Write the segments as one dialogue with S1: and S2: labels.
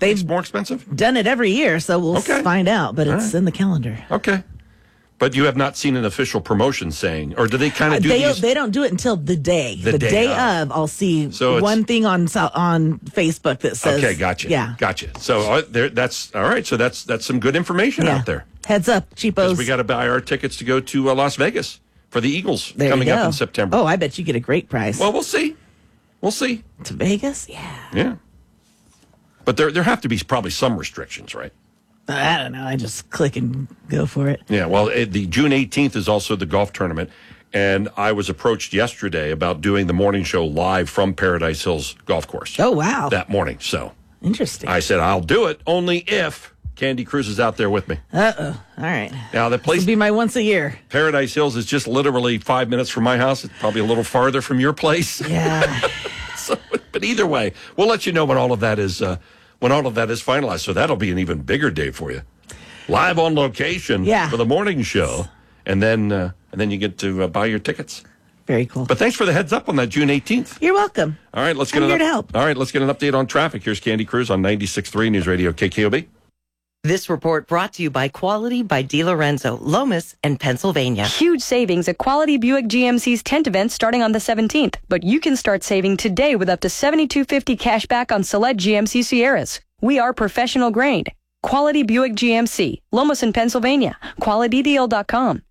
S1: It's more expensive?
S2: Done it every year, so we'll find out, but it's in the calendar.
S1: Okay. But you have not seen an official promotion saying, or do they kind of do these?
S2: They don't do it until the day. The day of, I'll see one thing on Facebook that says.
S1: Okay, gotcha.
S2: Yeah.
S1: Gotcha. So that's all right. So that's some good information out there.
S2: Heads up, cheapos.
S1: We got to buy our tickets to go to Las Vegas for the Eagles coming up in September.
S2: Oh, I bet you get a great price.
S1: Well, we'll see.
S2: To Vegas? Yeah.
S1: Yeah. But there have to be probably some restrictions, right?
S2: I don't know. I just click and go for it.
S1: Yeah, well, the June 18th is also the golf tournament, and I was approached yesterday about doing the morning show live from Paradise Hills Golf Course.
S2: Oh, wow.
S1: That morning, so.
S2: Interesting.
S1: I said, I'll do it only if Candy Cruz is out there with me.
S2: Uh-oh. All right.
S1: Now, the place...
S2: This will be my once a year.
S1: Paradise Hills is just literally 5 minutes from my house. It's probably a little farther from your place.
S2: Yeah.
S1: But either way, we'll let you know when all of that is... when all of that is finalized. So that'll be an even bigger day for you. Live on location for the morning show. And then you get to buy your tickets.
S2: Very cool.
S1: But thanks for the heads up on that June 18th.
S2: You're welcome.
S1: All right, let's
S2: I'm here to help.
S1: All right, let's get an update on traffic. Here's Candy Cruz on 96.3 News Radio KKOB.
S3: This report brought to you by Quality by DiLorenzo, Lomas, and Pennsylvania.
S4: Huge savings at Quality Buick GMC's tent event starting on the 17th. But you can start saving today with up to $7,250 cash back on select GMC Sierras. We are professional grade. Quality Buick GMC, Lomas in Pennsylvania. QualityDeal.com.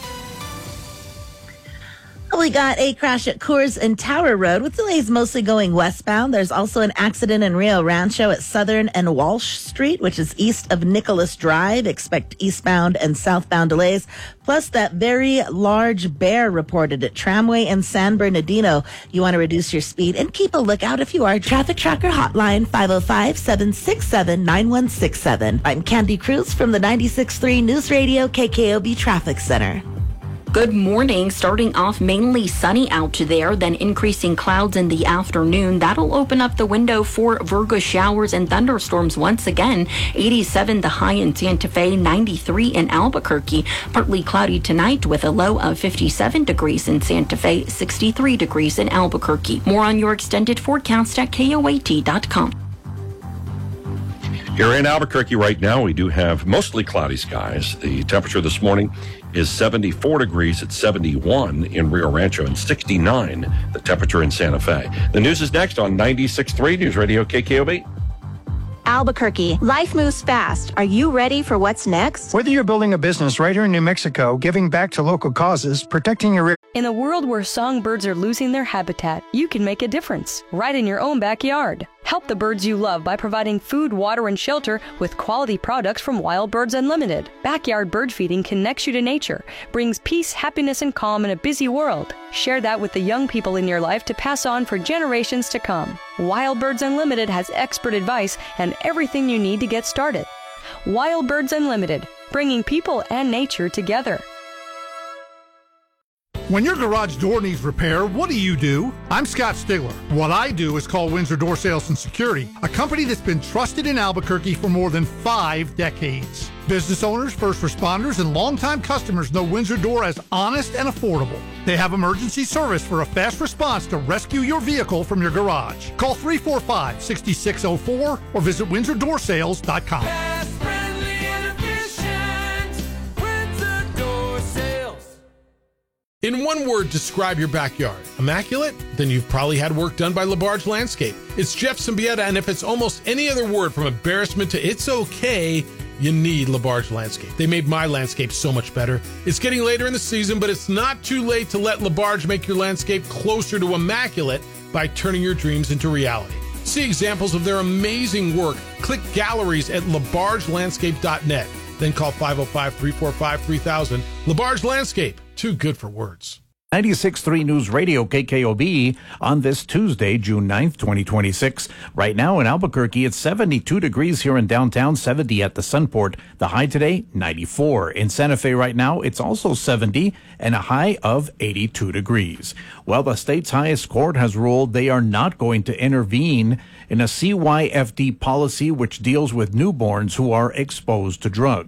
S2: We got a crash at Coors and Tower Road with delays mostly going westbound. There's also an accident in Rio Rancho at Southern and Walsh Street, which is east of Nicholas Drive. Expect eastbound and southbound delays. Plus that very large bear reported at Tramway and San Bernardino. You want to reduce your speed and keep a lookout if you are. Traffic Tracker Hotline 505-767-9167. I'm Candy Cruz from the 96.3 News Radio KKOB Traffic Center.
S5: Good morning. Starting off mainly sunny out there, then increasing clouds in the afternoon. That'll open up the window for Virgo showers and thunderstorms once again. 87 the high in Santa Fe, 93 in Albuquerque. Partly cloudy tonight with a low of 57 degrees in Santa Fe, 63 degrees in Albuquerque. More on your extended forecast at KOAT.com.
S1: Here in Albuquerque right now, we do have mostly cloudy skies. The temperature this morning is 74 degrees at 71 in Rio Rancho and 69 the temperature in Santa Fe. The news is next on 96.3 News Radio KKOB.
S6: Albuquerque, life moves fast. Are you ready for what's next?
S7: Whether you're building a business right here in New Mexico, giving back to local causes, protecting your...
S4: In a world where songbirds are losing their habitat, you can make a difference right in your own backyard. Help the birds you love by providing food, water, and shelter with quality products from Wild Birds Unlimited. Backyard bird feeding connects you to nature, brings peace, happiness, and calm in a busy world. Share that with the young people in your life to pass on for generations to come. Wild Birds Unlimited has expert advice and everything you need to get started. Wild Birds Unlimited, bringing people and nature together.
S8: When your garage door needs repair, what do? I'm Scott Stigler. What I do is call Windsor Door Sales and Security, a company that's been trusted in Albuquerque for more than 5 decades. Business owners, first responders, and longtime customers know Windsor Door as honest and affordable. They have emergency service for a fast response to rescue your vehicle from your garage. Call 345-6604 or visit WindsorDoorSales.com.
S9: In one word, describe your backyard. Immaculate? Then you've probably had work done by LaBarge Landscape. It's Jeff Symbieta, and if it's almost any other word from embarrassment to it's okay, you need LaBarge Landscape. They made my landscape so much better. It's getting later in the season, but it's not too late to let LaBarge make your landscape closer to immaculate by turning your dreams into reality. See examples of their amazing work. Click galleries at labargelandscape.net. Then call 505-345-3000. LaBarge Landscape. Too good for words.
S10: 96.3 News Radio KKOB on this Tuesday, June 9th, 2026. Right now in Albuquerque, it's 72 degrees here in downtown, 70 at the Sunport. The high today, 94. In Santa Fe right now, it's also 70 and a high of 82 degrees. Well, the state's highest court has ruled they are not going to intervene in a CYFD policy which deals with newborns who are exposed to drugs.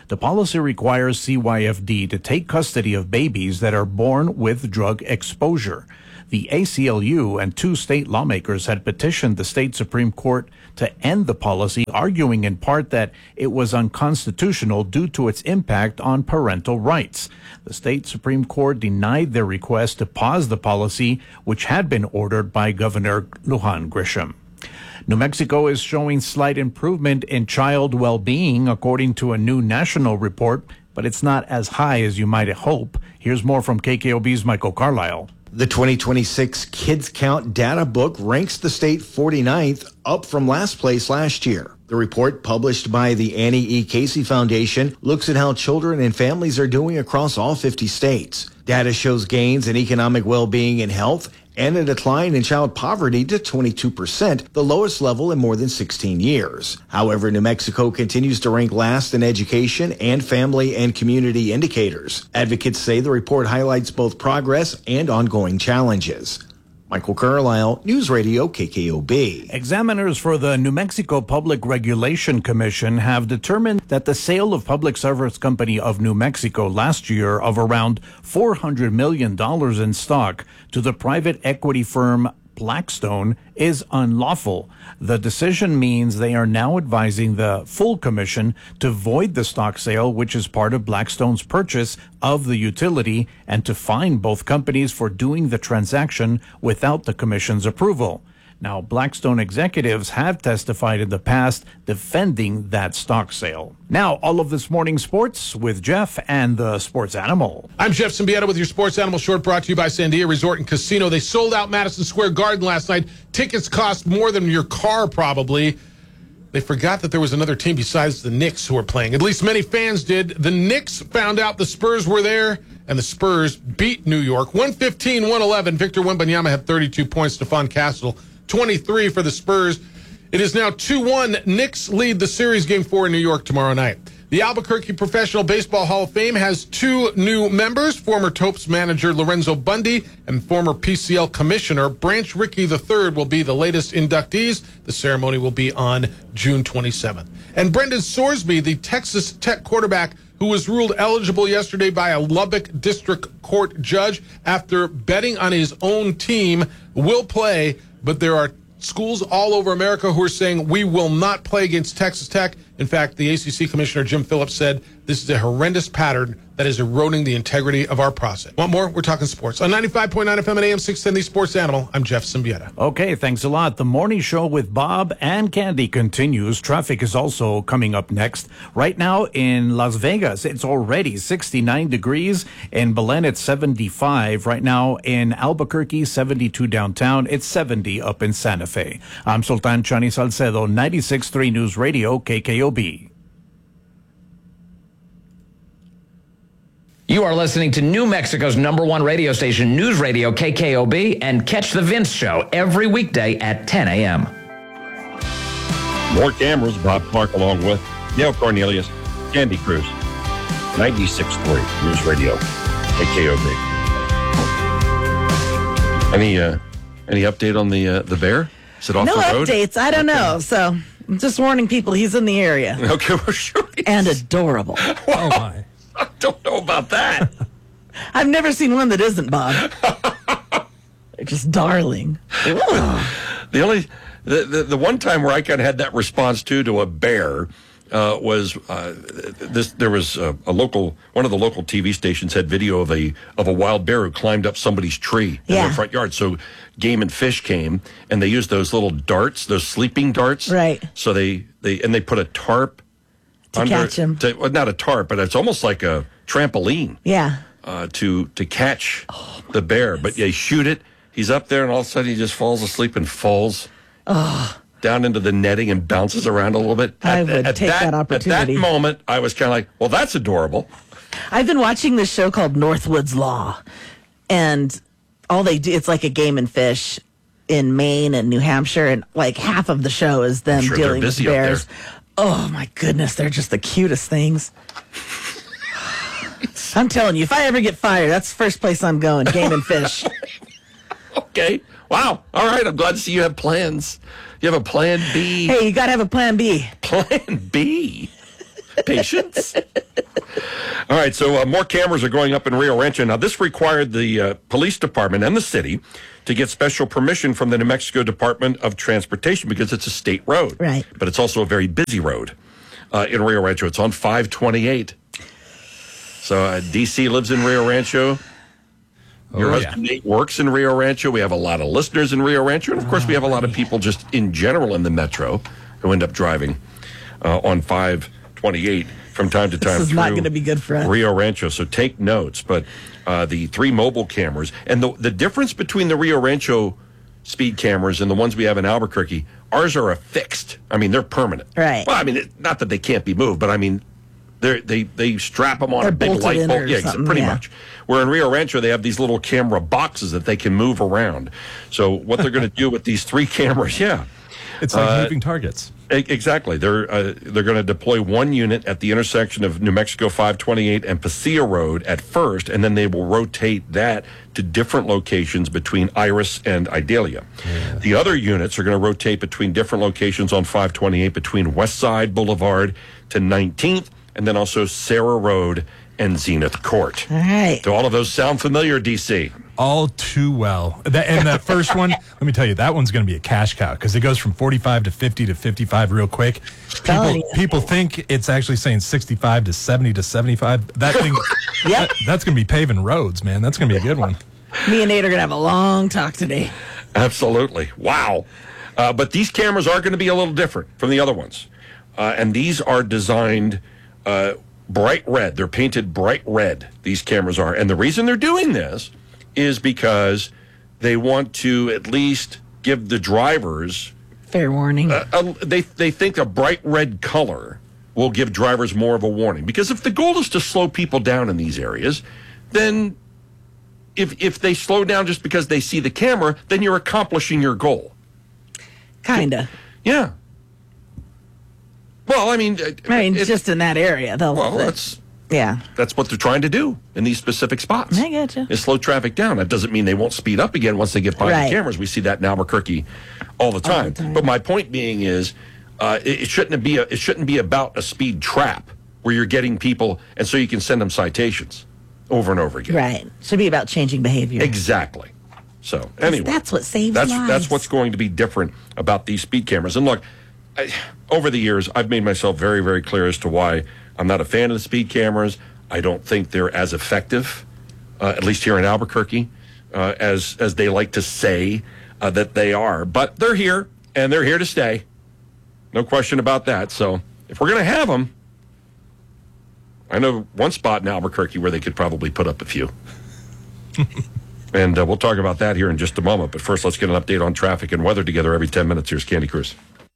S10: The policy requires CYFD to take custody of babies that are born with drug exposure. The ACLU and 2 state lawmakers had petitioned the state Supreme Court to end the policy, arguing in part that it was unconstitutional due to its impact on parental rights. The state Supreme Court denied their request to pause the policy, which had been ordered by Governor Lujan Grisham. New Mexico is showing slight improvement in child well-being, according to a new national report, but it's not as high as you might hope. Here's more from KKOB's Michael Carlisle.
S11: The 2026 Kids Count data book ranks the state 49th, up from last place last year. The report, published by the Annie E. Casey Foundation, looks at how children and families are doing across all 50 states. Data shows gains in economic well-being and health, and a decline in child poverty to 22%, the lowest level in more than 16 years. However, New Mexico continues to rank last in education and family and community indicators. Advocates say the report highlights both progress and ongoing challenges. Michael Carlisle, News Radio KKOB.
S10: Examiners for the New Mexico Public Regulation Commission have determined that the sale of Public Service Company of New Mexico last year of around $400 million in stock to the private equity firm Blackstone is unlawful. The decision means they are now advising the full commission to void the stock sale, which is part of Blackstone's purchase of the utility, and to fine both companies for doing the transaction without the commission's approval. Now, Blackstone executives have testified in the past defending that stock sale. Now, all of this morning sports with Jeff and the Sports Animal.
S9: I'm Jeff Symbieta with your Sports Animal Short, brought to you by Sandia Resort and Casino. They sold out Madison Square Garden last night. Tickets cost more than your car, probably. They forgot that there was another team besides the Knicks who were playing. At least many fans did. The Knicks found out the Spurs were there, and the Spurs beat New York 115-111. Victor Wembanyama had 32 points. Stephon Castle 23 for the Spurs. It is now 2-1. Knicks lead the series game 4 in New York tomorrow night. The Albuquerque Professional Baseball Hall of Fame has 2 new members, former Topes manager Lorenzo Bundy and former PCL commissioner Branch Rickey III will be the latest inductees. The ceremony will be on June 27th. And Brendan Sorsby, the Texas Tech quarterback who was ruled eligible yesterday by a Lubbock District Court judge after betting on his own team, will play, but there are schools all over America who are saying we will not play against Texas Tech. In fact, the ACC Commissioner Jim Phillips said this is a horrendous pattern that is eroding the integrity of our process. Want more? We're talking sports. On 95.9 FM and AM 610, the Sports Animal, I'm Jeff Symbieta.
S10: Okay, thanks a lot. The morning show with Bob and Candy continues. Traffic is also coming up next. Right now in Las Vegas, it's already 69 degrees. In Belen, it's 75. Right now in Albuquerque, 72 downtown. It's 70 up in Santa Fe. I'm Sultan Chani Salcedo, 96.3 News Radio, KKOB.
S12: You are listening to New Mexico's #1 radio station, News Radio KKOB, and catch The Vince Show every weekday at 10 a.m.
S1: More cameras, Bob Clark along with Neil Cornelius, Candy Cruz, 96.3 News Radio, KKOB. Any update on the bear? Is it off
S2: no
S1: the road?
S2: Updates. I don't know. So I'm just warning people he's in the area.
S1: Okay, well, sure.
S2: And adorable.
S1: Oh, my. I don't know about that.
S2: I've never seen one that isn't, Bob. They're just darling.
S1: The one time where I kind of had that response to a bear was there was one of the local TV stations had video of a wild bear who climbed up somebody's tree in their front yard. So Game and Fish came and they used those little darts, those sleeping darts.
S2: Right.
S1: So they put a tarp
S2: to catch him.
S1: Well, not a tarp, but it's almost like a trampoline.
S2: Yeah.
S1: To catch the bear, but they shoot it. He's up there, and all of a sudden he just falls asleep and falls down into the netting and bounces around a little bit.
S2: I would take that opportunity.
S1: At that moment, I was kind of like, well, that's adorable.
S2: I've been watching this show called Northwoods Law, and all they do, it's like a Game and Fish in Maine and New Hampshire, and like half of the show is them dealing with bears. Oh, my goodness, they're just the cutest things. I'm telling you, if I ever get fired, that's the first place I'm going, Game and Fish.
S1: Okay. Wow. All right. I'm glad to see you have plans. You have a plan B.
S2: Hey, you got to have a plan B.
S1: Plan B? Patience. All right, so more cameras are going up in Rio Rancho. Now, this required the police department and the city to get special permission from the New Mexico Department of Transportation because it's a state road.
S2: Right.
S1: But it's also a very busy road in Rio Rancho. It's on 528. So D.C. lives in Rio Rancho. Your husband Nate works in Rio Rancho. We have a lot of listeners in Rio Rancho. And, of course, we have a lot of people just in general in the metro who end up driving on 528 from time to time.
S2: This is not going to be good for us.
S1: Rio Rancho. So take notes. But the 3 mobile cameras, and the difference between the Rio Rancho speed cameras and the ones we have in Albuquerque, ours are affixed. I mean, they're permanent.
S2: Right.
S1: Well, I mean, not that they can't be moved, but I mean, they strap them on a big light bulb. Yeah, pretty much. Where in Rio Rancho, they have these little camera boxes that they can move around. So what they're going to do with these 3 cameras,
S13: it's like moving targets.
S1: Exactly. They're going to deploy 1 unit at the intersection of New Mexico 528 and Pasilla Road at first, and then they will rotate that to different locations between Iris and Idalia. Yeah. The other units are going to rotate between different locations on 528 between West Side Boulevard to 19th, and then also Sarah Road and Zenith Court.
S2: All right.
S1: Do all of those sound familiar, DC?
S13: All too well. And that first one, let me tell you, that one's going to be a cash cow because it goes from 45 to 50 to 55 real quick. People think it's actually saying 65 to 70 to 75. That thing, that's going to be paving roads, man. That's going to be a good one.
S2: Me and Nate are going to have a long talk today.
S1: Absolutely. Wow. But these cameras are going to be a little different from the other ones. And these are designed bright red. They're painted bright red, these cameras are. And the reason they're doing this is because they want to at least give the drivers
S2: fair warning.
S1: They think a bright red color will give drivers more of a warning. Because if the goal is to slow people down in these areas, then if they slow down just because they see the camera, then you're accomplishing your goal.
S2: Kinda.
S1: Yeah. Well, I mean,
S2: just in that area, though.
S1: Well, that's what they're trying to do in these specific spots.
S2: I get you.
S1: Is slow traffic down. That doesn't mean they won't speed up again once they get by the cameras. We see that in Albuquerque all the time. But my point being is, it shouldn't be about a speed trap where you're getting people, and so you can send them citations over and over again.
S2: Right. Should be about changing behavior.
S1: Exactly. So anyway,
S2: that's what saves lives.
S1: That's what's going to be different about these speed cameras. And look, over the years, I've made myself very, very clear as to why I'm not a fan of the speed cameras. I don't think they're as effective, at least here in Albuquerque, as they like to say that they are. But they're here, and they're here to stay. No question about that. So if we're going to have them, I know one spot in Albuquerque where they could probably put up a few. And we'll talk about that here in just a moment. But first, let's get an update on traffic and weather together every 10 minutes. Here's Candy Cruz.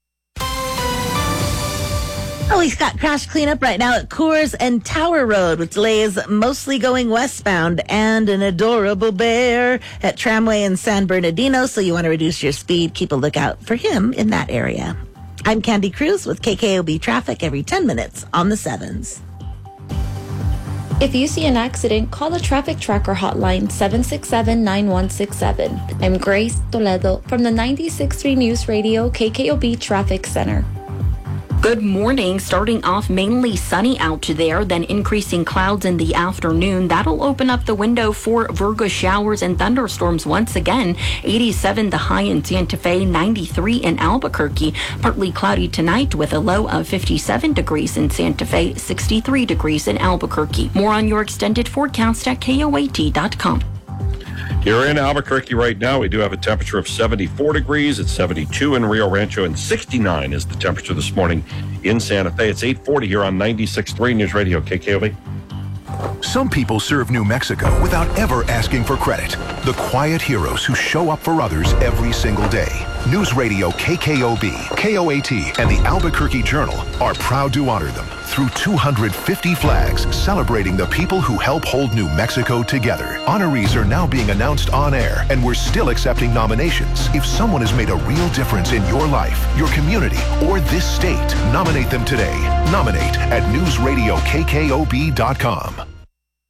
S2: We've got crash cleanup right now at Coors and Tower Road, with delays mostly going westbound, and an adorable bear at Tramway in San Bernardino. So you want to reduce your speed, keep a lookout for him in that area. I'm Candy Cruz with KKOB Traffic every 10 minutes on the 7s.
S14: If you see an accident, call the Traffic Tracker hotline 767-9167. I'm Grace Toledo from the 96.3 News Radio KKOB Traffic Center.
S5: Good morning. Starting off mainly sunny out there, then increasing clouds in the afternoon. That'll open up the window for Virgo showers and thunderstorms once again. 87 the high in Santa Fe, 93 in Albuquerque. Partly cloudy tonight with a low of 57 degrees in Santa Fe, 63 degrees in Albuquerque. More on your extended forecast at KOAT.com.
S1: Here in Albuquerque right now, we do have a temperature of 74 degrees. It's 72 in Rio Rancho, and 69 is the temperature this morning in Santa Fe. It's 8:40 here on 96.3 News Radio KKOB.
S15: Some people serve New Mexico without ever asking for credit. The quiet heroes who show up for others every single day. News Radio KKOB, KOAT, and the Albuquerque Journal are proud to honor them through 250 flags celebrating the people who help hold New Mexico together. Honorees are now being announced on air, and we're still accepting nominations. If someone has made a real difference in your life, your community, or this state, nominate them today. Nominate at newsradiokkob.com.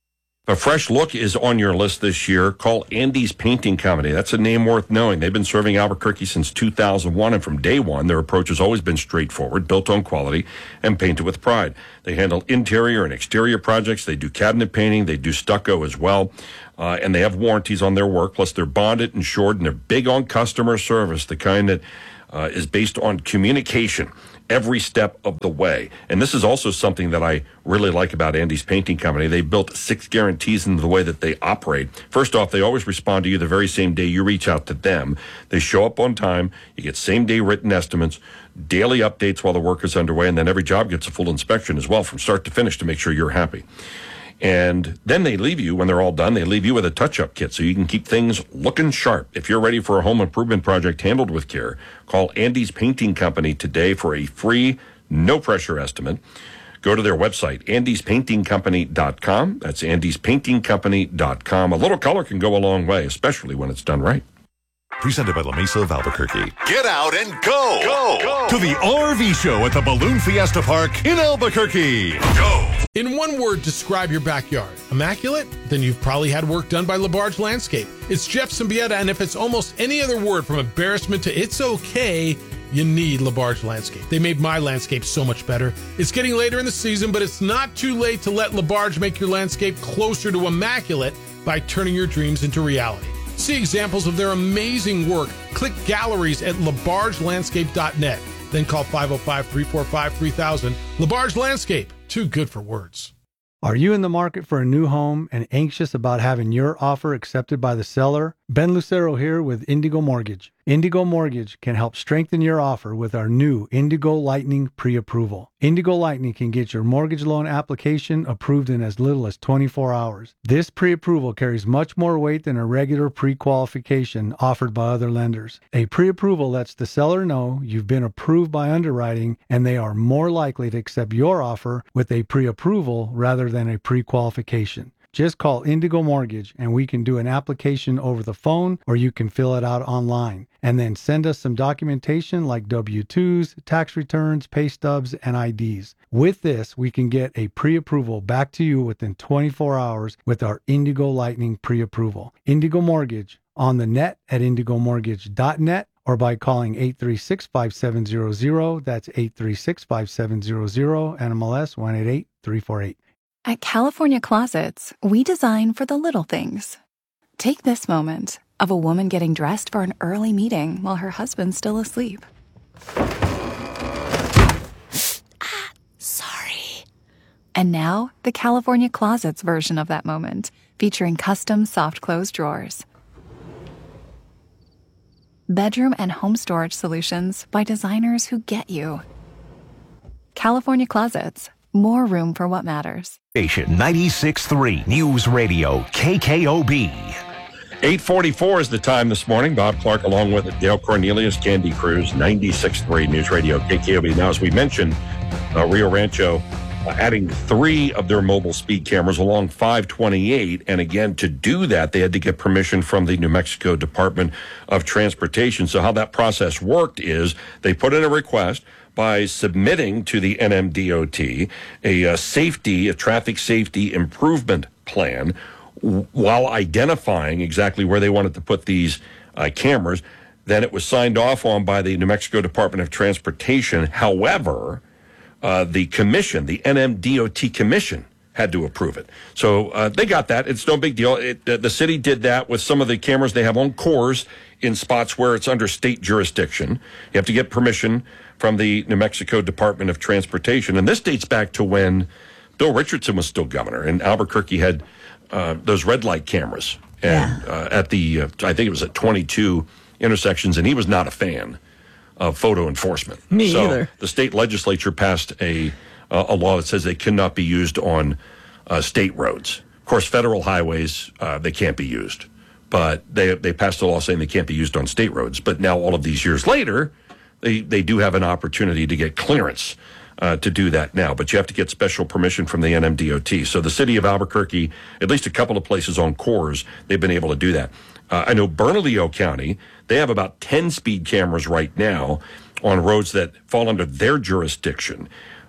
S1: A fresh look is on your list this year. Call Andy's Painting Company. That's a name worth knowing. They've been serving Albuquerque since 2001, and from day one, their approach has always been straightforward, built on quality, and painted with pride. They handle interior and exterior projects. They do cabinet painting. They do stucco as well, and they have warranties on their work. Plus, they're bonded, insured, and they're big on customer service, the kind that is based on communication every step of the way. And this is also something that I really like about Andy's Painting Company. They built 6 guarantees into the way that they operate. First off, they always respond to you the very same day you reach out to them. They show up on time. You get same-day written estimates, daily updates while the work is underway, and then every job gets a full inspection as well from start to finish to make sure you're happy. And then they leave you, when they're all done, they leave you with a touch-up kit so you can keep things looking sharp. If you're ready for a home improvement project handled with care, call Andy's Painting Company today for a free, no-pressure estimate. Go to their website, andyspaintingcompany.com. That's andyspaintingcompany.com. A little color can go a long way, especially when it's done right.
S16: Presented by La Mesa of Albuquerque. Get out and go to the RV show at the Balloon Fiesta Park in Albuquerque. Go.
S9: In one word, describe your backyard. Immaculate? Then you've probably had work done by LaBarge Landscape. It's Jeff Symbieta, and if it's almost any other word from embarrassment to it's okay, you need LaBarge Landscape. They made my landscape so much better. It's getting later in the season, but it's not too late to let LaBarge make your landscape closer to immaculate by turning your dreams into reality. See examples of their amazing work. Click galleries at labargelandscape.net. Then call 505-345-3000. LaBarge Landscape. Too good for words.
S17: Are you in the market for a new home and anxious about having your offer accepted by the seller? Ben Lucero here with Indigo Mortgage. Indigo Mortgage can help strengthen your offer with our new Indigo Lightning pre-approval. Indigo Lightning can get your mortgage loan application approved in as little as 24 hours. This pre-approval carries much more weight than a regular pre-qualification offered by other lenders. A pre-approval lets the seller know you've been approved by underwriting and they are more likely to accept your offer with a pre-approval rather than a pre-qualification. Just call Indigo Mortgage and we can do an application over the phone or you can fill it out online. And then send us some documentation like W-2s, tax returns, pay stubs, and IDs. With this, we can get a pre-approval back to you within 24 hours with our Indigo Lightning pre-approval. Indigo Mortgage on the net at indigomortgage.net or by calling 836-5700. That's 836-5700, NMLS 188348.
S18: At California Closets, we design for the little things. Take this moment of a woman getting dressed for an early meeting while her husband's still asleep. Sorry. And now, the California Closets version of that moment, featuring custom soft close drawers. Bedroom and home storage solutions by designers who get you. California Closets. More room for what matters.
S15: Station 96.3 News Radio KKOB.
S1: 8:44 is the time this morning. Bob Clark along with Dale Cornelius, Candy Cruz, 96.3 News Radio KKOB. Now, as we mentioned, Rio Rancho adding 3 of their mobile speed cameras along 528. And again, to do that, they had to get permission from the New Mexico Department of Transportation. So how that process worked is they put in a request by submitting to the NMDOT a traffic safety improvement plan while identifying exactly where they wanted to put these cameras. Then it was signed off on by the New Mexico Department of Transportation. However, the commission, the NMDOT commission, had to approve it. So they got that. It's no big deal. The city did that with some of the cameras they have on cores in spots where it's under state jurisdiction. You have to get permission from the New Mexico Department of Transportation. And this dates back to when Bill Richardson was still governor, and Albuquerque had those red light cameras at the, I think it was at 22 intersections, and he was not a fan of photo enforcement.
S2: Me either.
S1: The state legislature passed a law that says they cannot be used on state roads. Of course, federal highways, they can't be used. But they passed a law saying they can't be used on state roads. But now, all of these years later, they do have an opportunity to get clearance to do that now. But you have to get special permission from the NMDOT. So the city of Albuquerque, at least a couple of places on cores, they've been able to do that. I know Bernalillo County, they have about 10 speed cameras right now on roads that fall under their jurisdiction.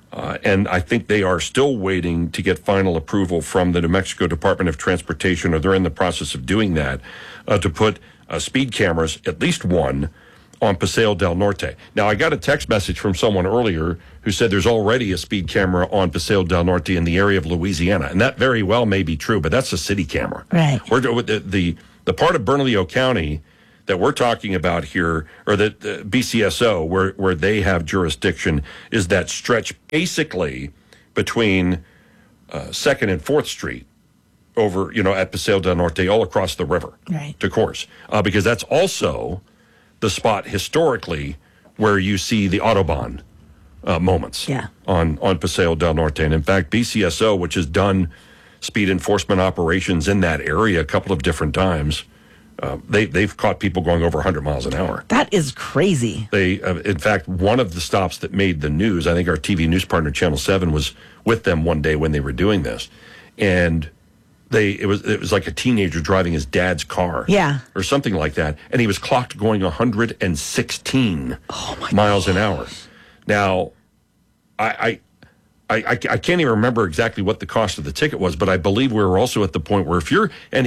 S1: And I think they are still waiting to get final approval from the New Mexico Department of Transportation, or they're in the process of doing that, to put speed cameras, at least one, on Paseo del Norte. Now, I got a text message from someone earlier who said there's already a speed camera on Paseo del Norte in the area of Louisiana, and that very well may be true, but that's a city camera.
S2: Right.
S1: The part of Bernalillo County that we're talking about here, or the BCSO, where they have jurisdiction, is that stretch basically between 2nd and 4th Street over, at Paseo del Norte, all across the river to Coors, because that's also the spot historically where you see the Autobahn moments on Paseo del Norte. And in fact, BCSO, which has done speed enforcement operations in that area a couple of different times, they've caught people going over 100 miles an hour.
S2: That is crazy.
S1: In fact, one of the stops that made the news, I think our TV news partner, Channel 7, was with them one day when they were doing this. And it was like a teenager driving his dad's car. Or something like that. And he was clocked going 116 miles an hour. Now, I can't even remember exactly what the cost of the ticket was, but I believe we were also at the point where if you're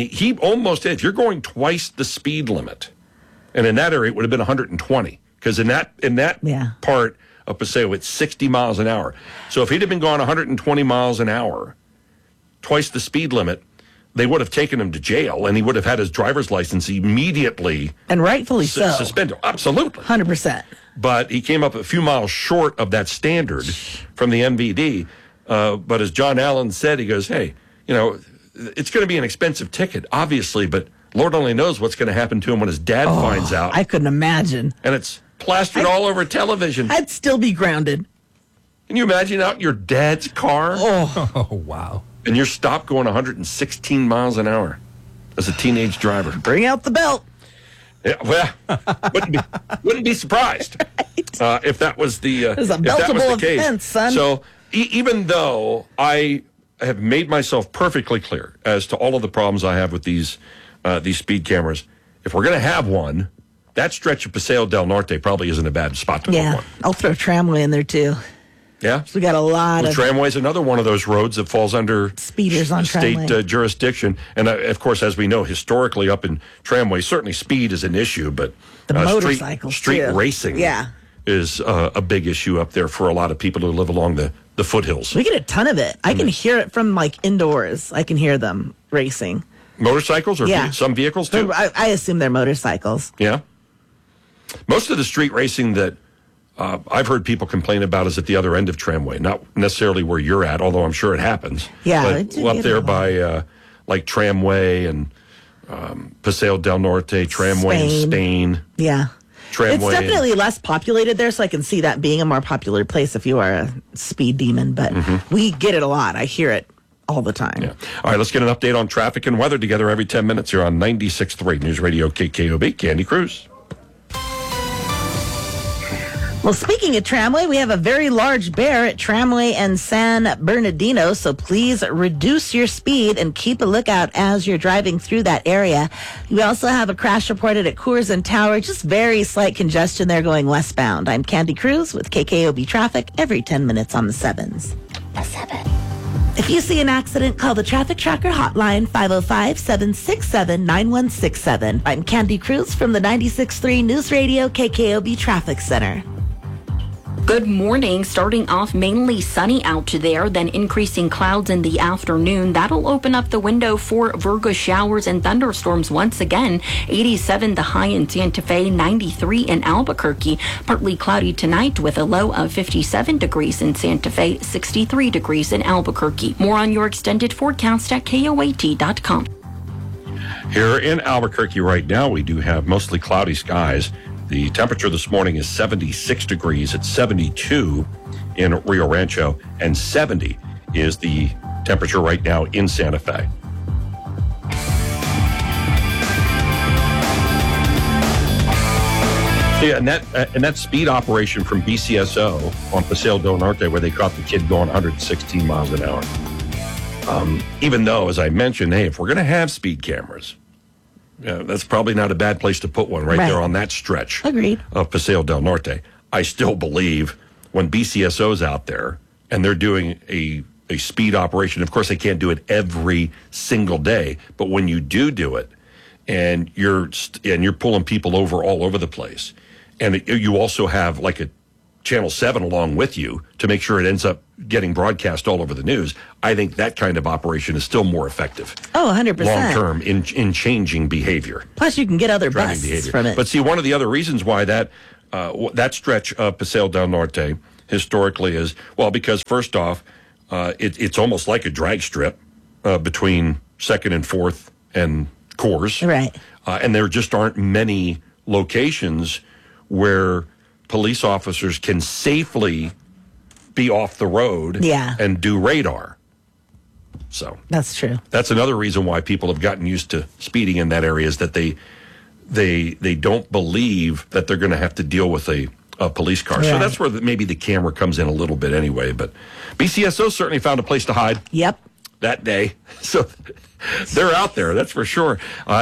S1: going twice the speed limit, and in that area it would have been 120, because in that part of Paseo it's 60 miles an hour. So if he'd have been going 120 miles an hour, twice the speed limit, they would have taken him to jail, and he would have had his driver's license immediately.
S2: And rightfully so.
S1: Suspended. Absolutely.
S2: 100%.
S1: But he came up a few miles short of that standard from the MVD. But as John Allen said, he goes, hey, it's going to be an expensive ticket, obviously, but Lord only knows what's going to happen to him when his dad finds out.
S2: I couldn't imagine.
S1: And it's plastered all over television.
S2: I'd still be grounded.
S1: Can you imagine out in your dad's car?
S13: Oh, wow.
S1: And you're stopped going 116 miles an hour as a teenage driver.
S2: Bring out the belt.
S1: Yeah, well, wouldn't be surprised if that was the
S2: There's a beltable
S1: case.
S2: Offense, son.
S1: So even though I have made myself perfectly clear as to all of the problems I have with these speed cameras, if we're going to have one, that stretch of Paseo del Norte probably isn't a bad spot to put one.
S2: I'll throw Tramway in there too.
S1: Yeah,
S2: so we got a lot of
S1: Tramway's another one of those roads that falls under
S2: speeders on
S1: state
S2: Tramway.
S1: Jurisdiction, and of course, as we know, historically up in Tramway, certainly speed is an issue, but
S2: the motorcycles
S1: street
S2: too.
S1: racing, is a big issue up there for a lot of people who live along the foothills.
S2: We get a ton of it. I can hear it from indoors. I can hear them racing.
S1: Motorcycles or some vehicles too.
S2: I assume they're motorcycles.
S1: Yeah, most of the street racing that I've heard people complain about is at the other end of Tramway, not necessarily where you're at, although I'm sure it happens.
S2: Yeah,
S1: but up there by like Tramway and Paseo del Norte, Tramway in Spain.
S2: Yeah.
S1: Tramway.
S2: It's definitely less populated there, so I can see that being a more popular place if you are a speed demon, but we get it a lot. I hear it all the time.
S1: Yeah. All right, let's get an update on traffic and weather together every 10 minutes here on 96.3 News Radio KKOB. Candy Cruz.
S2: Well, speaking of Tramway, we have a very large bear at Tramway and San Bernardino, so please reduce your speed and keep a lookout as you're driving through that area. We also have a crash reported at Coors and Tower, just very slight congestion there going westbound. I'm Candy Cruz with KKOB Traffic every 10 minutes on the 7s. The 7. If you see an accident, call the Traffic Tracker hotline, 505-767-9167. I'm Candy Cruz from the 96.3 News Radio KKOB Traffic Center.
S5: Good morning. Starting off mainly sunny out there, then increasing clouds in the afternoon. That'll open up the window for Virgo showers and thunderstorms once again. 87 the high in Santa Fe, 93 in Albuquerque. Partly cloudy tonight with a low of 57 degrees in Santa Fe, 63 degrees in Albuquerque. More on your extended forecast at KOAT.com.
S1: Here in Albuquerque right now, we do have mostly cloudy skies. The temperature this morning is 76 degrees. It's 72 in Rio Rancho, and 70 is the temperature right now in Santa Fe. Yeah, and that speed operation from BCSO on Paseo del Norte, where they caught the kid going 116 miles an hour. Even though, as I mentioned, hey, if we're going to have speed cameras, that's probably not a bad place to put one right there on that stretch
S2: Agreed.
S1: of Paseo del Norte. I still believe when BCSO's out there and they're doing a speed operation. Of course, they can't do it every single day, but when you do it, and you're pulling people over all over the place, and you also have like a Channel 7 along with you to make sure it ends up getting broadcast all over the news, I think that kind of operation is still more effective.
S2: Oh, 100%.
S1: Long term in changing behavior.
S2: Plus, you can get other busts from it.
S1: But see, one of the other reasons why that stretch of Paseo del Norte historically is, well, because first off, it's almost like a drag strip between 2nd and 4th and Coors.
S2: Right.
S1: And there just aren't many locations where police officers can safely be off the road and do radar. So
S2: that's true.
S1: That's another reason why people have gotten used to speeding in that area, is that they don't believe that they're going to have to deal with a police car. Right. So that's where maybe the camera comes in a little bit anyway. But BCSO certainly found a place to hide.
S2: Yep.
S1: That day. So they're out there, that's for sure.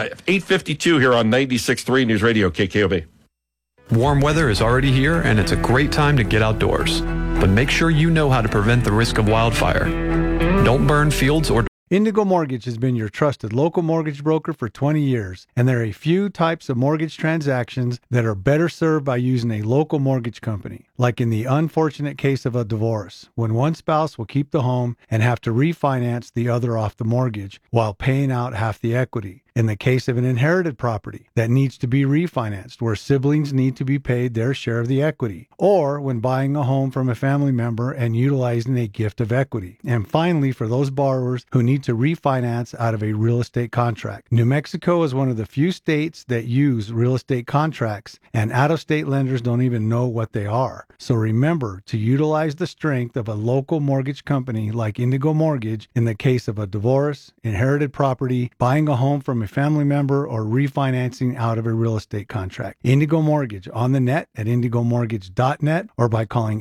S1: 8:52 here on 96.3 News Radio KKOB.
S19: Warm weather is already here, and it's a great time to get outdoors. But make sure you know how to prevent the risk of wildfire. Don't burn fields or...
S17: Indigo Mortgage has been your trusted local mortgage broker for 20 years, and there are a few types of mortgage transactions that are better served by using a local mortgage company. Like in the unfortunate case of a divorce, when one spouse will keep the home and have to refinance the other off the mortgage while paying out half the equity. In the case of an inherited property that needs to be refinanced, where siblings need to be paid their share of the equity, or when buying a home from a family member and utilizing a gift of equity. And finally, for those borrowers who need to refinance out of a real estate contract. New Mexico is one of the few states that use real estate contracts, and out-of-state lenders don't even know what they are. So remember to utilize the strength of a local mortgage company like Indigo Mortgage in the case of a divorce, inherited property, buying a home from a family member, or refinancing out of a real estate contract. Indigo Mortgage on the net at indigomortgage.net or by calling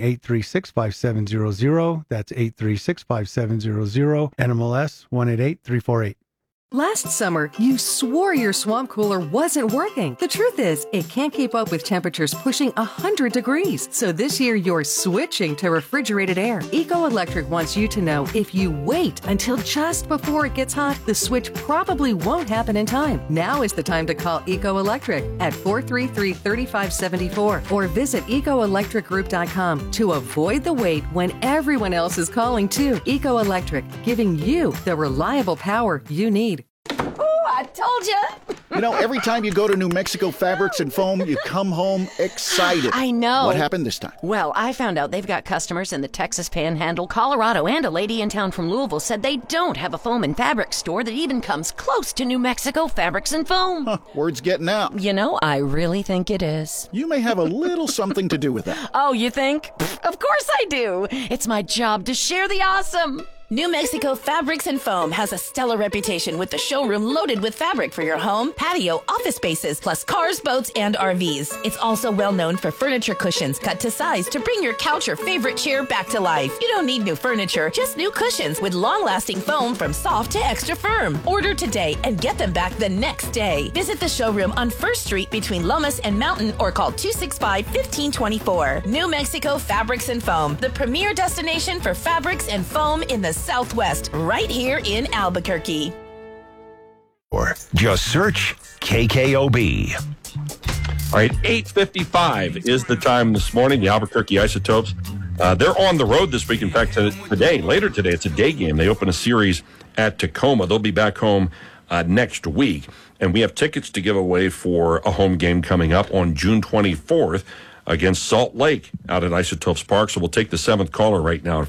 S17: 836-5700. That's 836-5700. NMLS 188348.
S20: Last summer, you swore your swamp cooler wasn't working. The truth is, it can't keep up with temperatures pushing 100 degrees. So this year, you're switching to refrigerated air. Eco Electric wants you to know if you wait until just before it gets hot, the switch probably won't happen in time. Now is the time to call Eco Electric at 433-3574 or visit ecoelectricgroup.com to avoid the wait when everyone else is calling too. Eco Electric, giving you the reliable power you need.
S21: I told you.
S22: You know, every time you go to New Mexico Fabrics and Foam, you come home excited.
S21: I know.
S22: What happened this time?
S21: Well, I found out they've got customers in the Texas Panhandle, Colorado, and a lady in town from Louisville said they don't have a foam and fabric store that even comes close to New Mexico Fabrics and Foam.
S22: Huh, word's getting out.
S21: You know, I really think it is.
S22: You may have a little something to do with that.
S21: Oh, you think? Of course I do. It's my job to share the awesome.
S23: New Mexico Fabrics and Foam has a stellar reputation with the showroom loaded with fabric for your home, patio, office spaces, plus cars, boats, and RVs. It's also well known for furniture cushions cut to size to bring your couch or favorite chair back to life. You don't need new furniture, just new cushions with long-lasting foam from soft to extra firm. Order today and get them back the next day. Visit the showroom on 1st Street between Lomas and Mountain or call 265-1524. New Mexico Fabrics and Foam, the premier destination for fabrics and foam in the Southwest, right here in Albuquerque.
S16: Or just search KKOB.
S1: All right, 8:55 is the time this morning. The Albuquerque Isotopes, they're on the road this week. In fact, later today, it's a day game. They open a series at Tacoma. They'll be back home next week. And we have tickets to give away for a home game coming up on June 24th against Salt Lake out at Isotopes Park. So we'll take the 7th caller right now at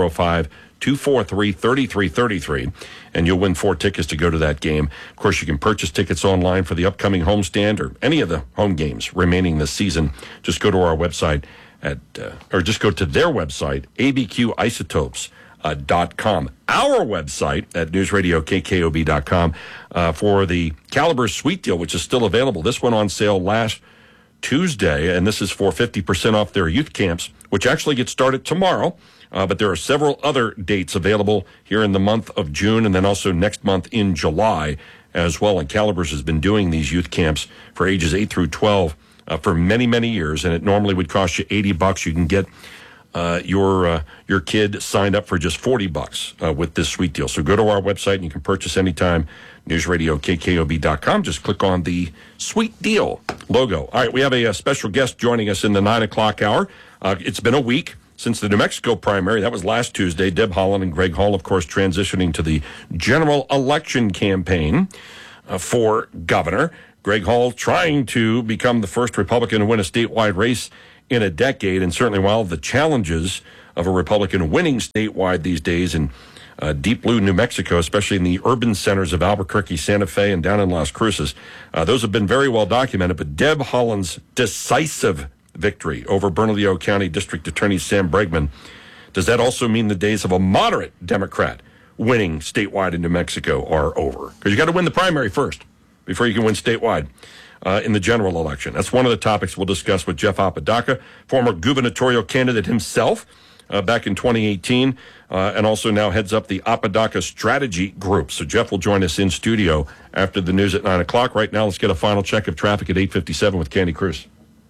S1: 505-243-3333, and you'll win 4 tickets to go to that game. Of course, you can purchase tickets online for the upcoming homestand or any of the home games remaining this season. Just go to our website or just go to their website, abqisotopes.com. Our website at newsradiokkob.com for the Caliber Suite Deal, which is still available. This went on sale last Tuesday, and this is for 50% off their youth camps, which actually get started tomorrow. But there are several other dates available here in the month of June and then also next month in July as well. And Calibers has been doing these youth camps for ages 8 through 12 for many, many years. And it normally would cost you $80. You can get your kid signed up for just $40 with this sweet deal. So go to our website and you can purchase anytime. NewsRadioKKOB.com. Just click on the sweet deal logo. All right, we have a special guest joining us in the 9 o'clock hour. It's been a week since the New Mexico primary. That was last Tuesday. Deb Haaland and Greg Hall, of course, transitioning to the general election campaign for governor. Greg Hall trying to become the first Republican to win a statewide race in a decade, and certainly while the challenges of a Republican winning statewide these days in deep blue New Mexico, especially in the urban centers of Albuquerque, Santa Fe, and down in Las Cruces, those have been very well documented. But Deb Haaland's decisive victory over Bernalillo County District Attorney Sam Bregman, does that also mean the days of a moderate Democrat winning statewide in New Mexico are over? Because you got to win the primary first before you can win statewide in the general election. That's one of the topics we'll discuss with Jeff Apodaca, former gubernatorial candidate himself back in 2018, and also now heads up the Apodaca Strategy Group. So Jeff will join us in studio after the news at 9 o'clock. Right now, let's get a final check of traffic at 8:57 with Candy Cruz.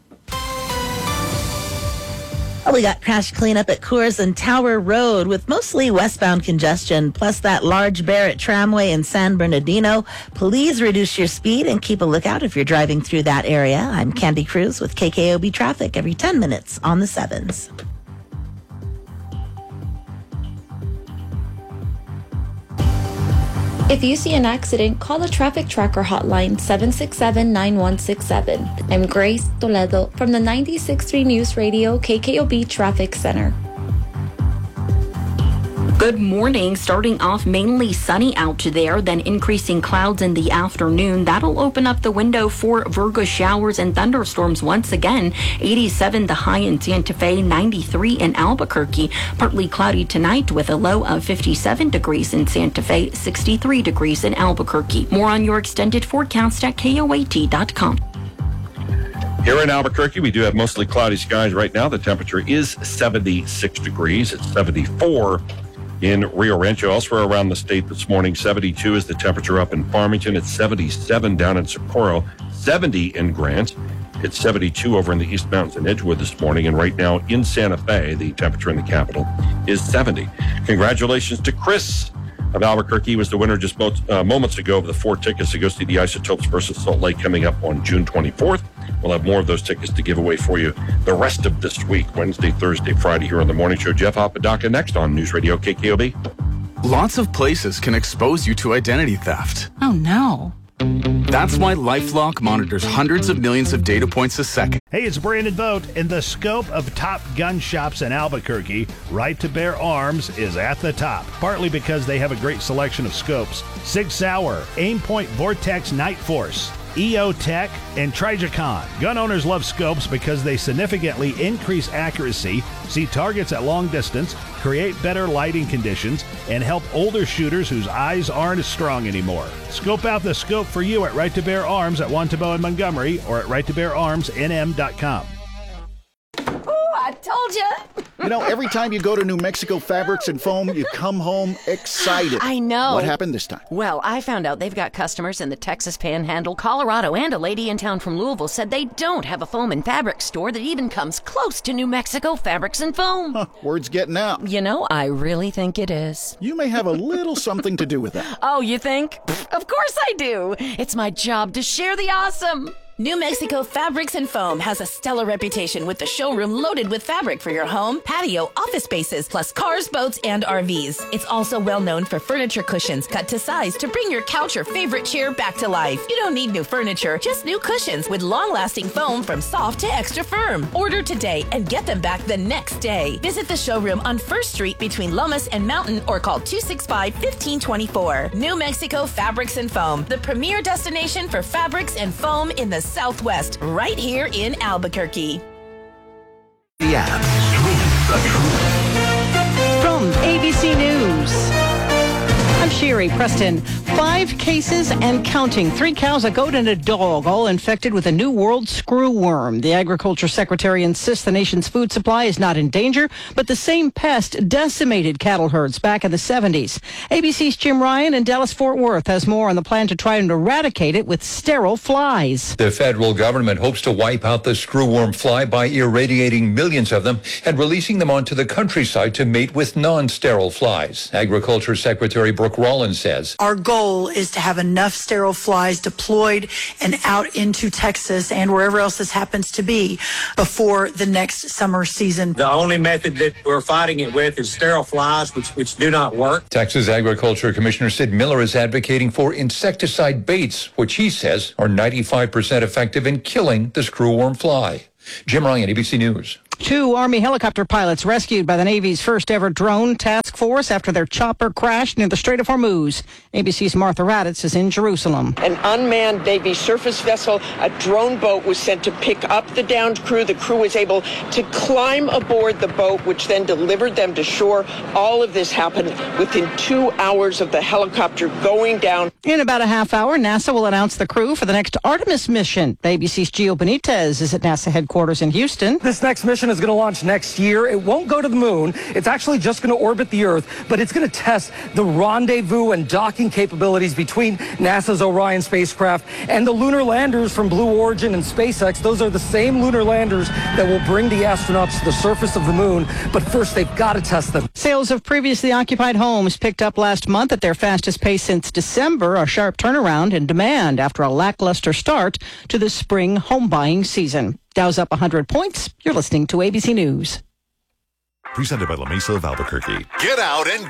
S2: We got crash cleanup at Coors and Tower Road with mostly westbound congestion, plus that large Barrett tramway in San Bernardino. Please reduce your speed and keep a lookout if you're driving through that area. I'm Candy Cruz with KKOB Traffic every 10 minutes on the 7s.
S14: If you see an accident, call the Traffic Tracker hotline 767-9167. I'm Grace Toledo from the 96.3 News Radio KKOB Traffic Center.
S5: Good morning. Starting off mainly sunny out there, then increasing clouds in the afternoon. That'll open up the window for Virgo showers and thunderstorms once again. 87 the high in Santa Fe, 93 in Albuquerque. Partly cloudy tonight with a low of 57 degrees in Santa Fe, 63 degrees in Albuquerque. More on your extended forecast at KOAT.com.
S1: Here in Albuquerque, we do have mostly cloudy skies right now. The temperature is 76 degrees. It's 74 in Rio Rancho. Elsewhere around the state this morning, 72 is the temperature up in Farmington. It's 77 down in Socorro, 70 in Grant. It's 72 over in the East Mountains and Edgewood this morning. And right now in Santa Fe, the temperature in the capital is 70. Congratulations to Chris of Albuquerque. He was the winner just moments ago of the 4 tickets to go see the Isotopes versus Salt Lake coming up on June 24th. We'll have more of those tickets to give away for you the rest of this week, Wednesday, Thursday, Friday here on The Morning Show. Jeff Apodaca next on News Radio KKOB.
S3: Lots of places can expose you to identity theft.
S6: Oh, no.
S3: That's why LifeLock monitors hundreds of millions of data points a second.
S7: Hey, it's Brandon Vogt. In the scope of top gun shops in Albuquerque, Right to Bear Arms is at the top, partly because they have a great selection of scopes. Sig Sauer, Aimpoint Vortex Night Force, EO Tech, and Trijicon. Gun owners love scopes because they significantly increase accuracy, see targets at long distance, create better lighting conditions, and help older shooters whose eyes aren't as strong anymore. Scope out the scope for you at Right to Bear Arms at Wantabo and Montgomery or at righttobeararmsnm.com.
S23: I told you.
S22: You know, every time you go to New Mexico Fabrics and Foam, you come home excited.
S21: I know.
S22: What happened this time?
S21: Well, I found out they've got customers in the Texas Panhandle, Colorado, and a lady in town from Louisville said they don't have a foam and fabric store that even comes close to New Mexico Fabrics and Foam.
S22: Huh, word's getting out.
S21: You know, I really think it is.
S22: You may have a little something to do with that.
S21: Oh, you think? Of course I do. It's my job to share the awesome.
S23: New Mexico Fabrics and Foam has a stellar reputation with the showroom loaded with fabric for your home, patio, office spaces, plus cars, boats, and RVs. It's also well known for furniture cushions cut to size to bring your couch or favorite chair back to life. You don't need new furniture, just new cushions with long-lasting foam from soft to extra firm. Order today and get them back the next day. Visit the showroom on 1st Street between Lomas and Mountain or call 265-1524. New Mexico Fabrics and Foam, the premier destination for fabrics and foam in the Southwest, right here in Albuquerque.
S24: The app.
S6: From ABC News, I'm Sherry Preston.
S4: 5 cases and counting. 3 cows, a goat, and a dog, all infected with a New World screwworm. The Agriculture Secretary insists the nation's food supply is not in danger, but the same pest decimated cattle herds back in the 70s. ABC's Jim Ryan in Dallas-Fort Worth has more on the plan to try and eradicate it with sterile flies.
S6: The federal government hopes to wipe out the screwworm fly by irradiating millions of them and releasing them onto the countryside to mate with non-sterile flies. Agriculture Secretary Brooke Rollins says,
S8: our goal is to have enough sterile flies deployed and out into Texas and wherever else this happens to be before the next summer season.
S11: The only method that we're fighting it with is sterile flies, which do not work.
S6: Texas Agriculture Commissioner Sid Miller is advocating for insecticide baits, which he says are 95% effective in killing the screwworm fly. Jim Ryan, ABC News.
S4: 2 Army helicopter pilots rescued by the Navy's first ever drone task force after their chopper crashed near the Strait of Hormuz. ABC's Martha Raddatz is in Jerusalem.
S25: An unmanned Navy surface vessel, a drone boat, was sent to pick up the downed crew. The crew was able to climb aboard the boat, which then delivered them to shore. All of this happened within 2 hours of the helicopter going down.
S4: In about a half hour, NASA will announce the crew for the next Artemis mission. ABC's Gio Benitez is at NASA headquarters in Houston.
S26: This next mission is going to launch next year. It won't go to the moon. It's actually just going to orbit the Earth, but it's going to test the rendezvous and docking capabilities between NASA's Orion spacecraft and the lunar landers from Blue Origin and SpaceX. Those are the same lunar landers that will bring the astronauts to the surface of the moon, but first they've got to test them.
S4: Sales of previously occupied homes picked up last month at their fastest pace since December, a sharp turnaround in demand after a lackluster start to the spring home buying season. Dow's up 100 points. You're listening to ABC News.
S16: Presented by La Mesa of Albuquerque. Get out and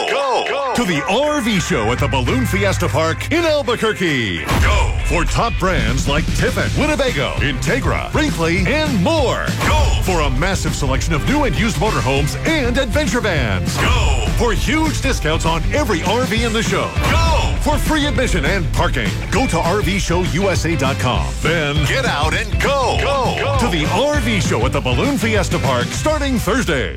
S16: go to the RV show at the Balloon Fiesta Park in Albuquerque. Go for top brands like Tiffin, Winnebago, Integra, Brinkley, and more. Go for a massive selection of new and used motorhomes and adventure vans. Go for huge discounts on every RV in the show. Go for free admission and parking. Go to RVShowUSA.com. Then get out and go to the RV show at the Balloon Fiesta Park starting Thursday.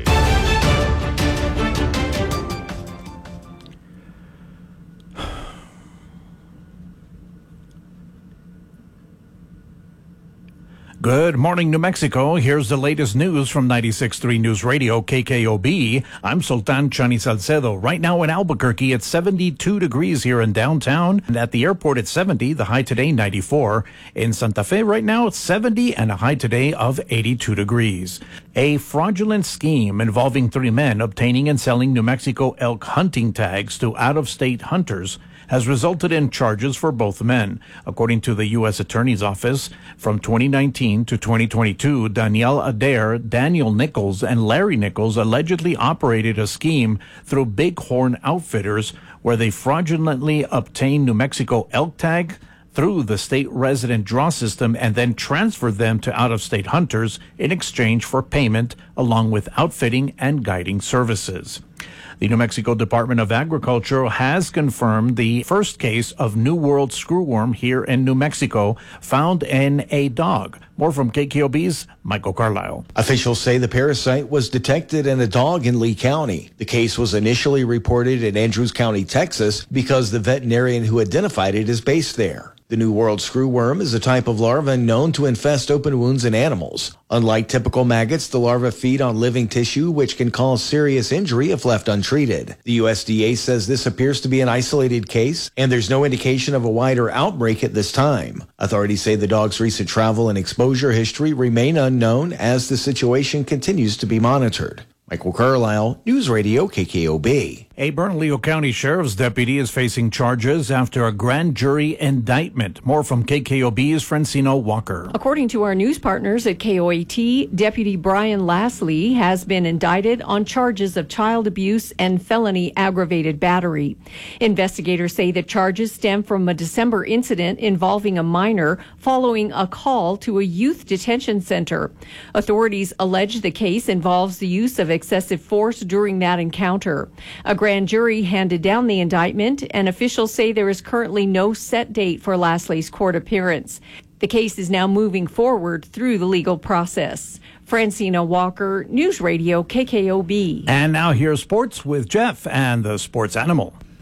S10: Good morning, New Mexico. Here's the latest news from 96.3 News Radio, KKOB. I'm Sultan Chani Salcedo. Right now in Albuquerque, it's 72 degrees here in downtown. And at the airport, it's 70, the high today 94. In Santa Fe, right now, it's 70 and a high today of 82 degrees. A fraudulent scheme involving 3 men obtaining and selling New Mexico elk hunting tags to out-of-state hunters has resulted in charges for both men. According to the U.S. Attorney's Office, from 2019 to 2022, Danielle Adair, Daniel Nichols, and Larry Nichols allegedly operated a scheme through Bighorn Outfitters where they fraudulently obtained New Mexico elk tag through the state resident draw system and then transferred them to out-of-state hunters in exchange for payment along with outfitting and guiding services. The New Mexico Department of Agriculture has confirmed the first case of New World screwworm here in New Mexico found in a dog. More from KKOB's Michael Carlisle.
S27: Officials say the parasite was detected in a dog in Lee County. The case was initially reported in Andrews County, Texas, because the veterinarian who identified it is based there. The New World screwworm is a type of larva known to infest open wounds in animals. Unlike typical maggots, the larvae feed on living tissue, which can cause serious injury if left untreated. The USDA says this appears to be an isolated case, and there's no indication of a wider outbreak at this time. Authorities say the dog's recent travel and exposure history remain unknown as the situation continues to be monitored. Michael Carlisle, News Radio KKOB.
S10: A Bernalillo County Sheriff's deputy is facing charges after a grand jury indictment. More from KKOB's Francino Walker.
S28: According to our news partners at KOAT, Deputy Brian Lassley has been indicted on charges of child abuse and felony aggravated battery. Investigators say the charges stem from a December incident involving a minor following a call to a youth detention center. Authorities allege the case involves the use of excessive force during that encounter. A grand jury handed down the indictment, and officials say there is currently no set date for Lassley's court appearance. The case is now moving forward through the legal process. Francina Walker, News Radio KKOB.
S10: And now here's sports with Jeff and the sports animal.